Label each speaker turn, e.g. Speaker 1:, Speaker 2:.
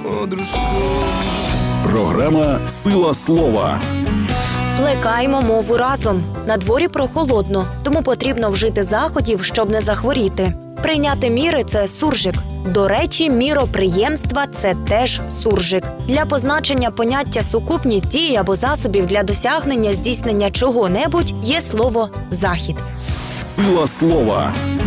Speaker 1: подружком.
Speaker 2: Програма «Сила слова».
Speaker 3: Плекаймо мову разом. На дворі прохолодно, тому потрібно вжити заходів, щоб не захворіти. Прийняти міри – це суржик. До речі, міроприємства – це теж суржик. Для позначення поняття сукупність дій або засобів для досягнення здійснення чого-небудь є слово «захід».
Speaker 2: «Сила слова».